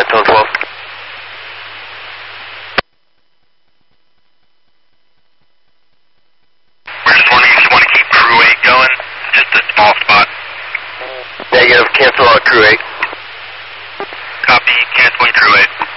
Redstone 12. We're just wondering if you want to keep crew 8 going, just a small spot. Negative, cancel on crew 8. Copy, canceling crew 8.